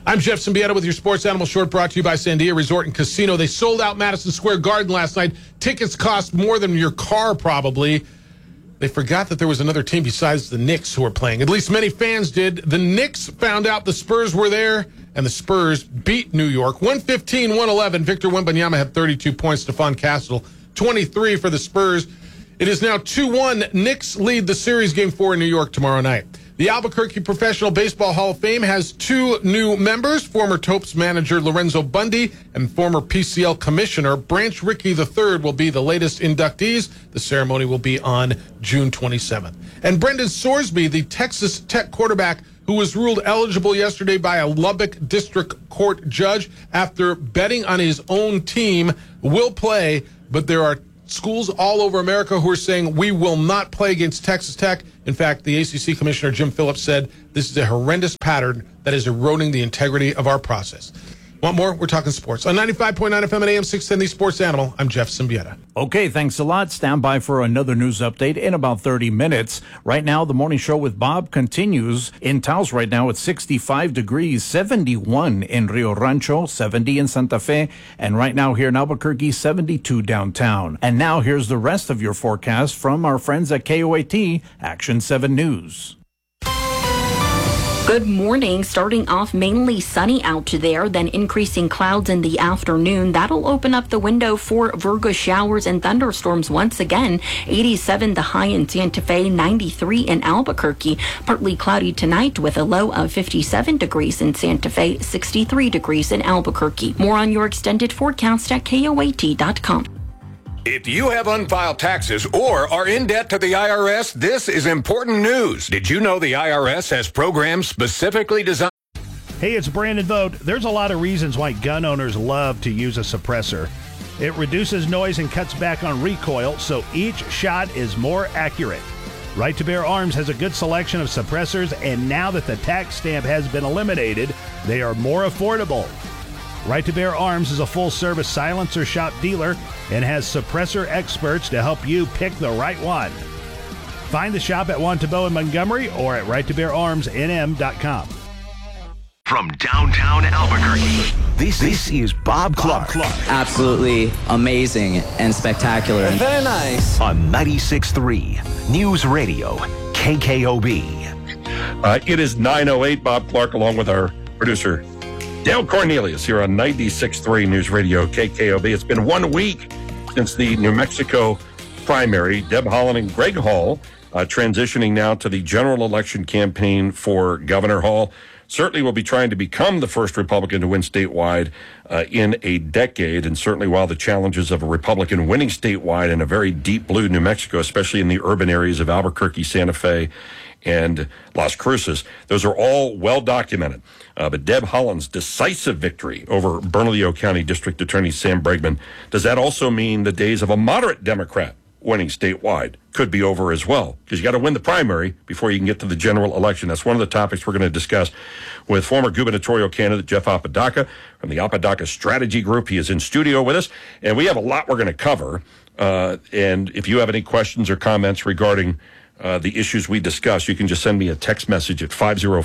S9: I'm Jeff Symbieta with your Sports Animal Short, brought to you by Sandia Resort and Casino. They sold out Madison Square Garden last night. Tickets cost more than your car, probably. They forgot that there was another team besides the Knicks who were playing. At least many fans did. The Knicks found out the Spurs were there, and the Spurs beat New York. 115-111. Victor Wembanyama had 32 points. Stephon Castle, 23 for the Spurs. It is now 2-1. Knicks lead the series game 4 in New York tomorrow night. The Albuquerque Professional Baseball Hall of Fame has 2 new members, former Topes manager Lorenzo Bundy and former PCL commissioner Branch Rickey III will be the latest inductees. The ceremony will be on June 27th. And Brendan Sorsby, the Texas Tech quarterback who was ruled eligible yesterday by a Lubbock District Court judge after betting on his own team, will play, but there are schools all over America who are saying we will not play against Texas Tech. In fact, the ACC Commissioner Jim Phillips said this is a horrendous pattern that is eroding the integrity of our process. Want more? We're talking sports. On 95.9 FM and AM 610, the Sports Animal, I'm Jeff Symbieta.
S10: Okay, thanks a lot. Stand by for another news update in about 30 minutes. Right now, the morning show with Bob continues. In Taos right now, it's 65 degrees, 71 in Rio Rancho, 70 in Santa Fe, and right now here in Albuquerque, 72 downtown. And now here's the rest of your forecast from our friends at KOAT Action 7 News.
S5: Good morning. Starting off mainly sunny out there, then increasing clouds in the afternoon. That'll open up the window for Virgo showers and thunderstorms once again. 87 the high in Santa Fe, 93 in Albuquerque. Partly cloudy tonight with a low of 57 degrees in Santa Fe, 63 degrees in Albuquerque. More on your extended forecast at KOAT.com.
S12: If you have unfiled taxes or are in debt to the IRS, this is important news. Did you know the IRS has programs specifically designed?
S7: Hey, it's Brandon Vogt. There's a lot of reasons why gun owners love to use a suppressor. It reduces noise and cuts back on recoil, so each shot is more accurate. Right to Bear Arms has a good selection of suppressors, and now that the tax stamp has been eliminated, they are more affordable. Right to Bear Arms is a full-service silencer shop dealer and has suppressor experts to help you pick the right one. Find the shop at Wantabo in Montgomery or at righttobeararmsnm.com.
S24: From downtown Albuquerque, this is Bob Clark.
S13: Absolutely amazing and spectacular.
S24: Very nice. On 96.3 News Radio, KKOB.
S1: It is 9:08. Bob Clark along with our producer, Dale Cornelius, here on 96.3 News Radio, KKOB. It's been 1 week since the New Mexico primary. Deb Haaland and Greg Hall transitioning now to the general election campaign for Governor Hall. Certainly will be trying to become the first Republican to win statewide in a decade. And certainly while the challenges of a Republican winning statewide in a very deep blue New Mexico, especially in the urban areas of Albuquerque, Santa Fe, and Las Cruces, those are all well documented. But Deb Haaland's decisive victory over Bernalillo County District Attorney Sam Bregman, does that also mean the days of a moderate Democrat winning statewide could be over as well? Because you got to win the primary before you can get to the general election. That's one of the topics we're going to discuss with former gubernatorial candidate Jeff Apodaca from the Apodaca Strategy Group. He is in studio with us, and we have a lot we're going to cover. And if you have any questions or comments regarding the issues we discuss, you can just send me a text message at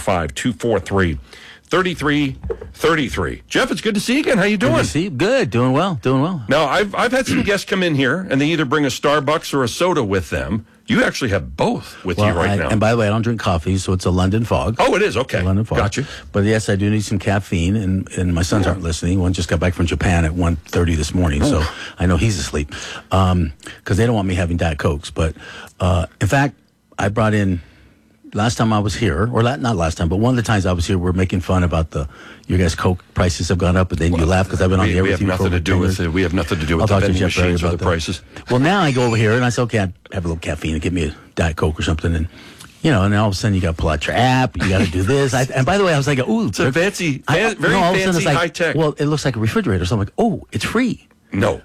S1: 505-243-3333. Jeff, it's good to see you again. How you doing?
S15: Good to see you. Good. Doing well.
S1: Now, I've had some guests come in here, and they either bring a Starbucks or a soda with them. You actually have both with you right now.
S15: And by the way, I don't drink coffee, so it's a London Fog.
S1: Oh, it is? Okay.
S15: London Fog.
S1: Gotcha.
S15: But yes, I do need some caffeine, and my sons aren't listening. One just got back from Japan at 1:30 this morning, so I know he's asleep. Because they don't want me having Diet Cokes. But in fact, I brought in, last time I was here, or not last time, but one of the times I was here, we're making fun about your guys' Coke prices have gone up, and then you laugh because I've been on the air with you for over 10 years.
S1: We have nothing to do with the vending machines or the prices.
S15: Well, now I go over here and I say, okay, I have a little caffeine and get me a Diet Coke or something, and and all of a sudden you got to pull out your app, you got to do this. And by the way, I was like, ooh,
S1: it's a fancy, very fancy, high tech.
S15: Well, it looks like a refrigerator, so I'm like, oh, it's free.
S1: No.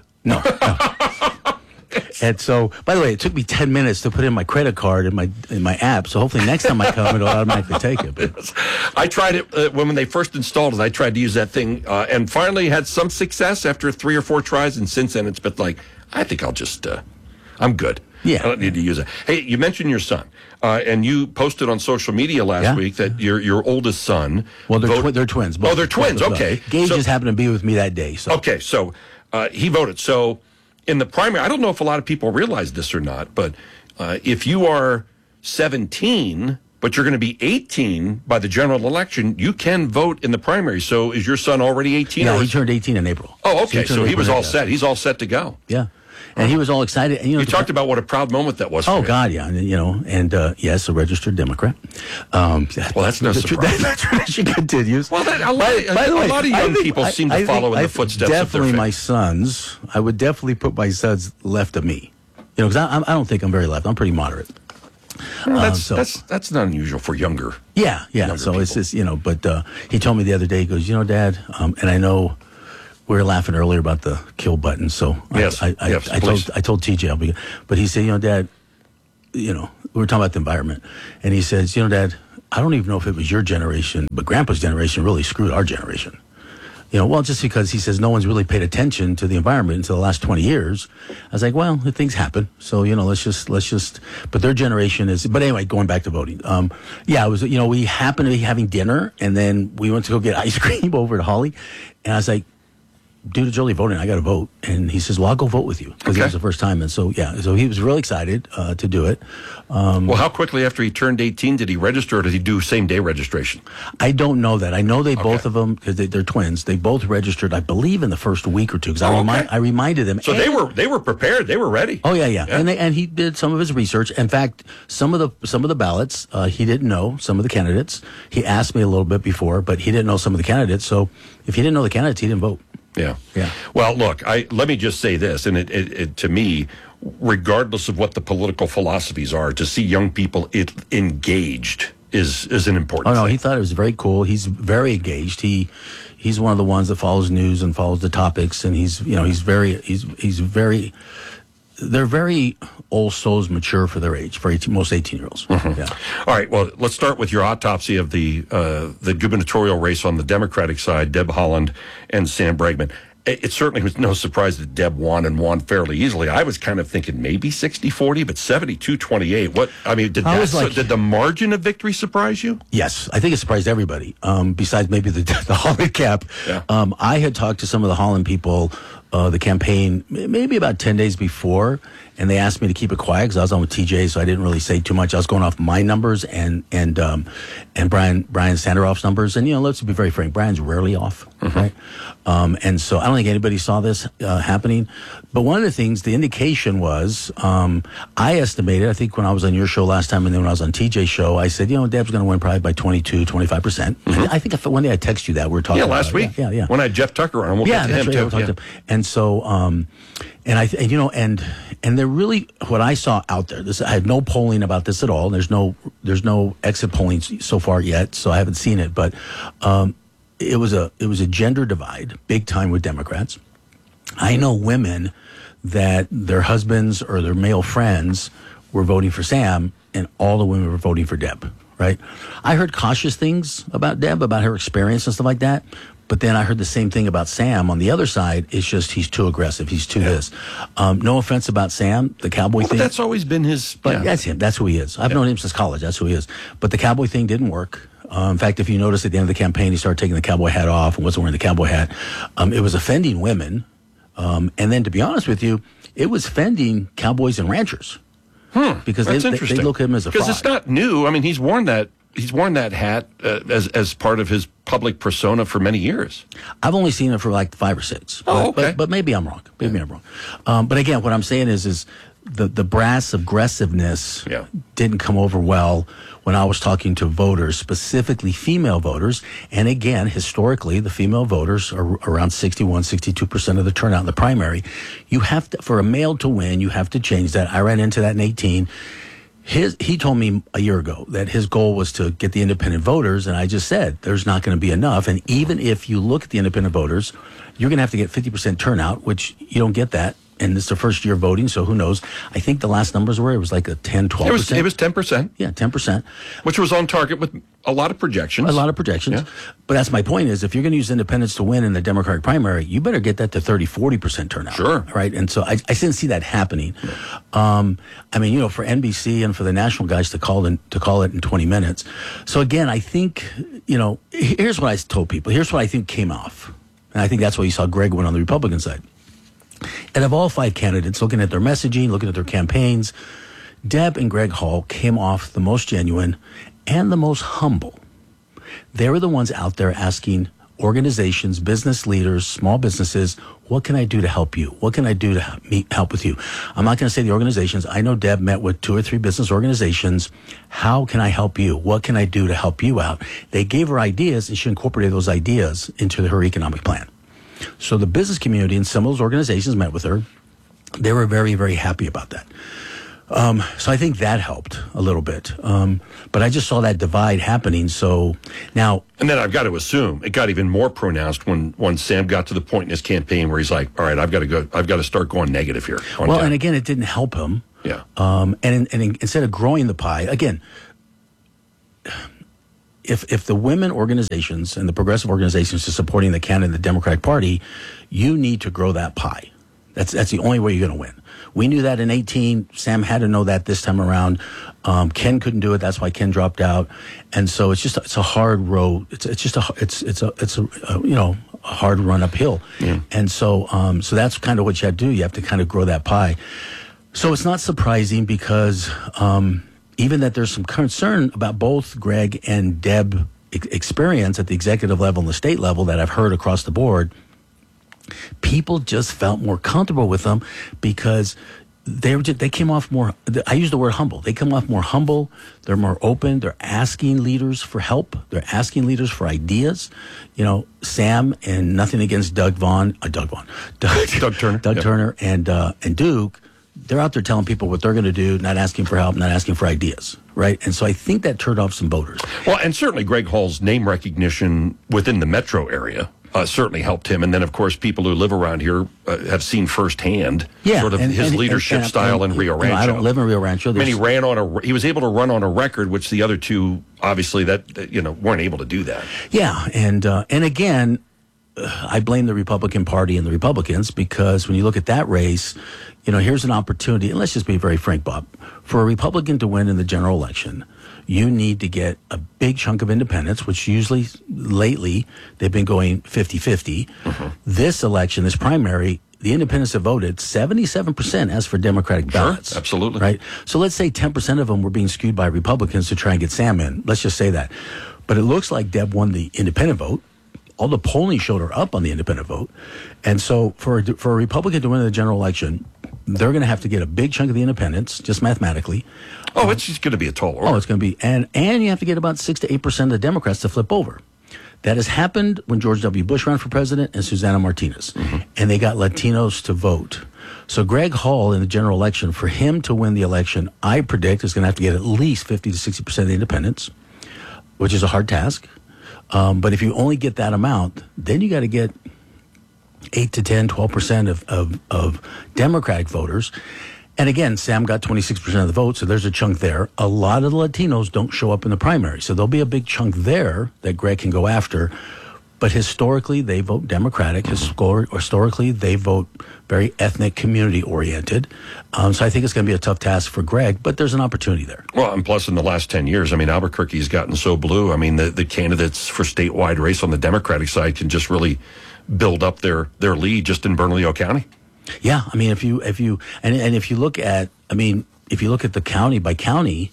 S15: And so, by the way, it took me 10 minutes to put in my credit card in my app. So hopefully next time I come, it'll automatically take it. But.
S1: I tried it when they first installed it. I tried to use that thing and finally had some success after 3 or 4 tries. And since then, it's been like, I think I'll just, I'm good.
S15: Yeah.
S1: I don't need to use it. Hey, you mentioned your son, and you posted on social media last week that your oldest son.
S15: Well, they're twins.
S1: Oh, they're twins. Okay.
S15: Gage just happened to be with me that day. So.
S1: Okay, so he voted. So in the primary, I don't know if a lot of people realize this or not, but if you are 17, but you're going to be 18 by the general election, you can vote in the primary. So is your son already 18?
S15: Yeah, he turned 18 in April.
S1: Oh, okay. So he was all set. He's all set to go.
S15: Yeah. And he was all excited. And,
S1: you talked about what a proud moment that was for him.
S15: God, yeah. And yes, a registered Democrat.
S1: Well, that's no surprise.
S15: That tradition continues.
S1: Well, a lot of young people seem to follow in the footsteps of their
S15: my sons. I would definitely put my sons left of me. Because I don't think I'm very left. I'm pretty moderate.
S1: That's not unusual for younger.
S15: Yeah.
S1: Younger
S15: so
S1: people.
S15: it's just, but he told me the other day, he goes, Dad, and I know we were laughing earlier about the kill button. So I told TJ, but he said, Dad, we were talking about the environment, and he says, Dad, I don't even know if it was your generation, but Grandpa's generation really screwed our generation. Just because he says no one's really paid attention to the environment until the last 20 years. I was like, well, things happen. So, let's just, but their generation is, but anyway, going back to voting. It was, we happened to be having dinner, and then we went to go get ice cream over at Holly. And I was like, due to Jolie voting, I got to vote. And he says, well, I'll go vote with you. Because it was the first time. And so, so he was really excited to do it.
S1: Well, how quickly after he turned 18 did he register, or did he do same-day registration?
S15: I don't know that. I know they both of them, because they're twins, they both registered, I believe, in the first week or two. Because I reminded them.
S1: So they were prepared. They were ready.
S15: Oh, yeah. And he did some of his research. In fact, some of the ballots, he didn't know some of the candidates. He asked me a little bit before, but he didn't know some of the candidates. So if he didn't know the candidates, he didn't vote.
S1: Yeah. Well, look, let me just say this, and it to me, regardless of what the political philosophies are, to see young people engaged is an important thing.
S15: He thought it was very cool. He's very engaged. He's one of the ones that follows news and follows the topics, and he's very. They're very old souls, mature for their age, for most 18-year-olds.
S1: Mm-hmm.
S15: Yeah.
S1: All right. Well, let's start with your autopsy of the gubernatorial race on the Democratic side, Deb Haaland and Sam Bregman. It certainly was no surprise that Deb won fairly easily. I was kind of thinking maybe 60-40, but 72-28. Did the margin of victory surprise you?
S15: Yes, I think it surprised everybody. Besides maybe the Haaland camp.
S1: Yeah.
S15: I had talked to some of the Haaland people, the campaign, maybe about 10 days before, and they asked me to keep it quiet because I was on with TJ, so I didn't really say too much. I was going off my numbers and Brian Sanderoff's numbers, and let's be very frank, Brian's rarely off, right? And so I don't think anybody saw this happening. But one of the things, the indication was, I estimated, I think when I was on your show last time, and then when I was on TJ's show, I said, Deb's going to win probably by 22-25%. I think one day I texted you that we were talking.
S1: Yeah, last week.
S15: Yeah.
S1: When I had Jeff Tucker on, we'll get to him too.
S15: We'll talk to him. And so, and they're really what I saw out there. I had no polling about this at all. There's no exit polling so far yet, so I haven't seen it. But it was a gender divide, big time with Democrats. I know women that their husbands or their male friends were voting for Sam, and all the women were voting for Deb. Right? I heard cautious things about Deb, about her experience and stuff like that. But then I heard the same thing about Sam. On the other side, it's just he's too aggressive. He's too this. No offense about Sam, the cowboy thing.
S1: But that's always been his.
S15: But that's him. That's who he is. I've known him since college. That's who he is. But the cowboy thing didn't work. In fact, if you notice at the end of the campaign, he started taking the cowboy hat off and wasn't wearing the cowboy hat. It was offending women. And then, to be honest with you, it was offending cowboys and ranchers. Because they look at him as a fraud.
S1: Because it's not new. I mean, he's worn that hat as part of his public persona for many years.
S15: I've only seen it for like 5 or 6. But maybe I'm wrong. I'm wrong. But again, what I'm saying is the brass aggressiveness didn't come over well when I was talking to voters, specifically female voters. And again, historically, the female voters are around 62% of the turnout in the primary. You have to, for a male to win, you have to change that. I ran into that in 18. He told me a year ago that his goal was to get the independent voters, and I just said there's not going to be enough. And even if you look at the independent voters, you're going to have to get 50% turnout, which you don't get that and it's their first year voting, so who knows? I think the last numbers were, it was like a 10, 12%.
S1: It was 10%.
S15: Yeah, 10%.
S1: Which was on target with a lot of projections.
S15: Yeah. But that's my point is, if you're going to use independents to win in the Democratic primary, you better get that to 30, 40% turnout.
S1: Sure.
S15: Right? And so I didn't see that happening. I mean, for NBC and for the national guys to call it in 20 minutes. So again, I think, here's what I told people. Here's what I think came off. And I think that's why you saw Greg win on the Republican side. And of all 5 candidates, looking at their messaging, looking at their campaigns, Deb and Greg Hall came off the most genuine and the most humble. They were the ones out there asking organizations, business leaders, small businesses, what can I do to help you? What can I do to help with you? I'm not going to say the organizations. I know Deb met with 2 or 3 business organizations. How can I help you? What can I do to help you out? They gave her ideas, and she incorporated those ideas into her economic plan. So the business community and some of those organizations met with her. They were very, very happy about that. So I think that helped a little bit. But I just saw that divide happening. So now,
S1: and then I've got to assume it got even more pronounced when Sam got to the point in his campaign where he's like, all right, I've got to start going negative here.
S15: Well, and again, it didn't help him.
S1: Yeah.
S15: And instead of growing the pie, again, if the women organizations and the progressive organizations are supporting the candidate in the Democratic Party, you need to grow that pie. That's the only way you're going to win. We knew that in 2018. Sam had to know that this time around. Ken couldn't do it. That's why Ken dropped out. And so it's a hard road. It's a hard run uphill.
S1: Yeah.
S15: And so that's kind of what you have to do. You have to kind of grow that pie. So it's not surprising because even that there's some concern about both Greg and Deb experience at the executive level and the state level that I've heard across the board. People just felt more comfortable with them because they came off more, I use the word humble. They come off more humble. They're more open. They're asking leaders for help. They're asking leaders for ideas. Sam, and nothing against Doug Turner and Duke, they're out there telling people what they're going to do, not asking for help, not asking for ideas, right? And so I think that turned off some voters.
S1: Well, and certainly Greg Hall's name recognition within the metro area certainly helped him. And then, of course, people who live around here have seen firsthand sort of his leadership style in Rio Rancho.
S15: I don't live in Rio Rancho.
S1: I mean, he was able to run on a record, which the other two, obviously, weren't able to do that.
S15: Yeah, and again, I blame the Republican Party and the Republicans because when you look at that race, here's an opportunity, and let's just be very frank, Bob, for a Republican to win in the general election, you need to get a big chunk of independents, which usually, lately, they've been going 50-50. Mm-hmm. This election, this primary, the independents have voted 77% as for Democratic ballots.
S1: Sure, absolutely.
S15: Right? So let's say 10% of them were being skewed by Republicans to try and get Sam in. Let's just say that. But it looks like Deb won the independent vote. All the polling showed her up on the independent vote. And so for a Republican to win the general election, they're going to have to get a big chunk of the independents, just mathematically.
S1: Oh, it's just going to be a tall order.
S15: Oh, it's going to be. And you have to get about 6 to 8% of the Democrats to flip over. That has happened when George W. Bush ran for president and Susana Martinez. Mm-hmm. And they got Latinos to vote. So Greg Hall in the general election, for him to win the election, I predict is going to have to get at least 50 to 60% of the independents, which is a hard task. But if you only get that amount, then you got to get 8 to 10, 12% of Democratic voters. And again, Sam got 26% of the vote, so there's a chunk there. A lot of the Latinos don't show up in the primary, so there'll be a big chunk there that Greg can go after. But historically, they vote Democratic. Historically, they vote very ethnic, community-oriented. So I think it's going to be a tough task for Greg, but there's an opportunity there.
S1: Well, and plus in the last 10 years, Albuquerque's gotten so blue. The candidates for statewide race on the Democratic side can just really build up their lead just in Bernalillo County.
S15: Yeah, if you look at the county by county,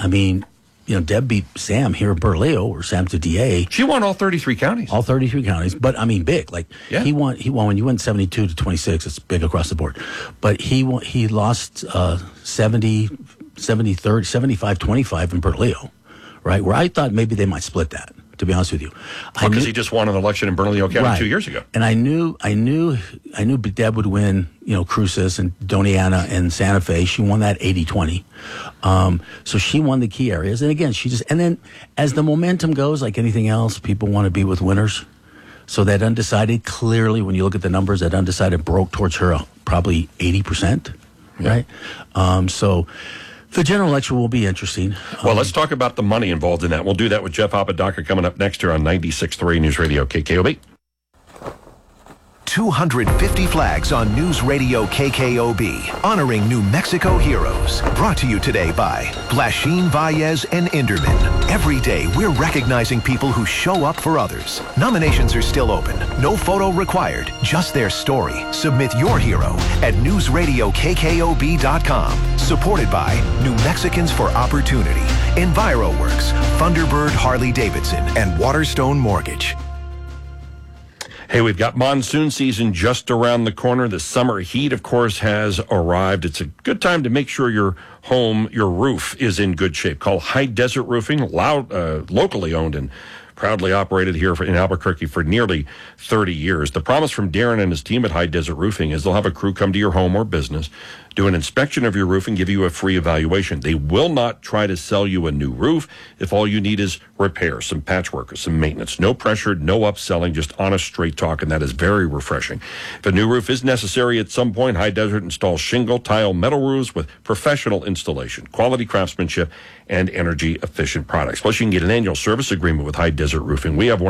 S15: Deb beat Sam here in Bernalillo, or Sam's the DA.
S1: She won all 33 counties.
S15: All 33 counties, but big.
S1: Yeah.
S15: He won when you win 72 to 26. It's big across the board. But he lost 70, 30, 75-25 in Bernalillo, right? Where I thought maybe they might split that. To be honest with you,
S1: because he just won an election in Bernalillo County 2 years ago,
S15: and I knew Deb would win. Cruces and Doniana and Santa Fe. She won that 80-20. So she won the key areas, and again, and then as the momentum goes, like anything else, people want to be with winners. So that undecided, clearly, when you look at the numbers, that undecided broke towards her probably 80%, right? So the general election will be interesting.
S1: Well, let's talk about the money involved in that. We'll do that with Jeff Apodaca coming up next here on 96.3 News Radio KKOB.
S24: 250 flags on News Radio KKOB, honoring New Mexico heroes. Brought to you today by Blashin, Valles, and Inderman. Every day, we're recognizing people who show up for others. Nominations are still open. No photo required, just their story. Submit your hero at newsradiokkOB.com. Supported by New Mexicans for Opportunity, EnviroWorks, Thunderbird Harley-Davidson, and Waterstone Mortgage.
S1: Hey, we've got monsoon season just around the corner. The summer heat, of course, has arrived. It's a good time to make sure your home, your roof is in good shape. Call High Desert Roofing, locally owned and proudly operated here in Albuquerque for nearly 30 years. The promise from Darren and his team at High Desert Roofing is they'll have a crew come to your home or business, do an inspection of your roof, and give you a free evaluation. They will not try to sell you a new roof if all you need is repair, some patchwork, or some maintenance. No pressure, no upselling, just honest, straight talk, and that is very refreshing. If a new roof is necessary at some point, High Desert installs shingle, tile, metal roofs with professional installation, quality craftsmanship, and energy-efficient products. Plus, you can get an annual service agreement with High Desert Roofing. We have one